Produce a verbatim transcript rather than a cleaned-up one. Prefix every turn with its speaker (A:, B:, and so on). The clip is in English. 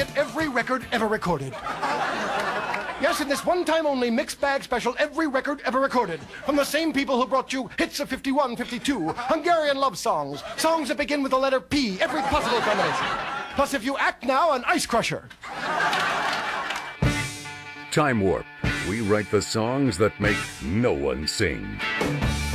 A: get every record ever recorded. Yes, in this one-time only mixed bag special, every record ever recorded. From the same people who brought you hits of fifty-one, fifty-two, Hungarian love songs, songs that begin with the letter P, every possible combination. Plus, if you act now, an ice crusher.
B: Time Warp. We write the songs that make no one sing.